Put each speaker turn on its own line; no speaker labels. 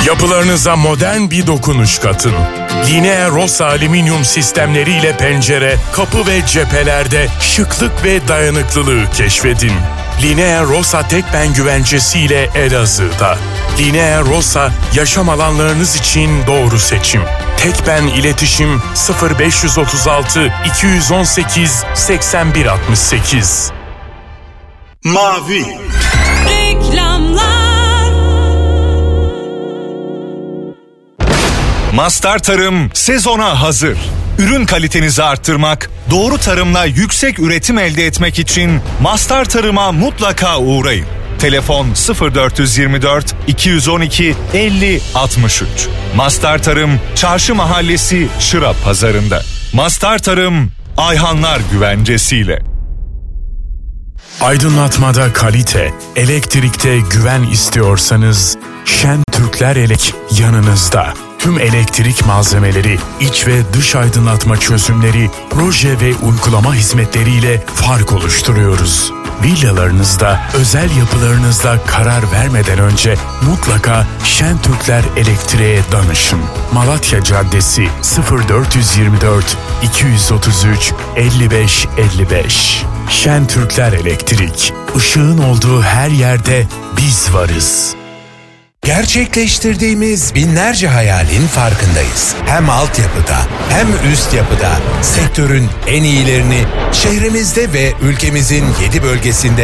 Yapılarınıza modern bir dokunuş katın. Linea Rossa alüminyum sistemleriyle pencere, kapı ve cephelerde şıklık ve dayanıklılığı keşfedin. Linea Rossa Tekben güvencesiyle Elazığ'da. Linea Rossa, yaşam alanlarınız için doğru seçim. Tekben iletişim 0536 218 8168.
Mavi.
Reklamlar.
Mastar Tarım sezona hazır. Ürün kalitenizi arttırmak, doğru tarımla yüksek üretim elde etmek için Mastar Tarım'a mutlaka uğrayın. Telefon 0424 212 50 63. Mastar Tarım, Çarşı Mahallesi, Şıra Pazarında. Mastar Tarım, Ayhanlar güvencesiyle.
Aydınlatmada kalite, elektrikte güven istiyorsanız Şentürkler Elek yanınızda. Tüm elektrik malzemeleri, iç ve dış aydınlatma çözümleri, proje ve uygulama hizmetleriyle fark oluşturuyoruz. Villalarınızda, özel yapılarınızda karar vermeden önce mutlaka Şentürkler Elektriğe danışın. Malatya Caddesi 0424 233 55 55. Şentürkler Elektrik. Işığın olduğu her yerde biz varız.
Gerçekleştirdiğimiz binlerce hayalin farkındayız. Hem altyapıda hem üst yapıda sektörün en iyilerini şehrimizde ve ülkemizin 7 bölgesinde